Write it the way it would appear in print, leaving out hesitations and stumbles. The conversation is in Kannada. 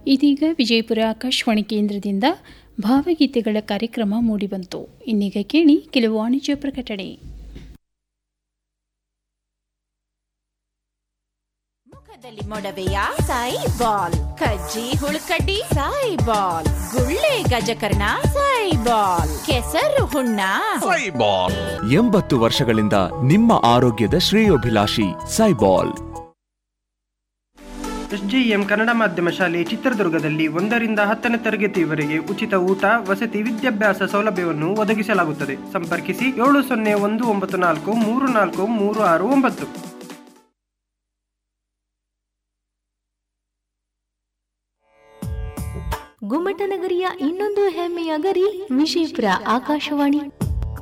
ಇದೀಗ ವಿಜಯಪುರ ಆಕಾಶವಾಣಿ ಕೇಂದ್ರದಿಂದ ಭಾವಗೀತೆಗಳ ಕಾರ್ಯಕ್ರಮ ಮೂಡಿಬಂತು. ಇನ್ನೀಗ ಕೇಳಿ ಕೆಲವು ವಾಣಿಜ್ಯ ಪ್ರಕಟಣೆ. ಮುಖದಲ್ಲಿ ಮೊಡವೆಯ ಸಾಯಿಬಾಲ್, ಕಜ್ಜಿ ಹುಳುಕಡ್ಡಿ ಸಾಯಿಬಾಲ್, ಗುಳ್ಳೆ ಗಜಕರ್ಣ ಸಾಯಿಬಾಲ್, ಕೆಸರು ಹುಣ್ಣ ಸಾಯಿಬಾಲ್. 80 ವರ್ಷಗಳಿಂದ ನಿಮ್ಮ ಆರೋಗ್ಯದ ಶ್ರೇಯೋಭಿಲಾಷಿ ಸಾಯಿಬಾಲ್. SJM ಕನ್ನಡ ಮಾಧ್ಯಮ ಶಾಲೆ ಚಿತ್ರದುರ್ಗದಲ್ಲಿ 1ರಿಂದ 10ನೇ ತರಗತಿಯವರೆಗೆ ಉಚಿತ ಊಟ, ವಸತಿ, ವಿದ್ಯಾಭ್ಯಾಸ ಸೌಲಭ್ಯವನ್ನು ಒದಗಿಸಲಾಗುತ್ತದೆ. ಸಂಪರ್ಕಿಸಿ 7019434369. ಗುಮ್ಮಟನಗರಿಯ ಇನ್ನೊಂದು ಹೆಮ್ಮೆಯ ಗರಿ ವಿಜಯಪುರ ಆಕಾಶವಾಣಿ.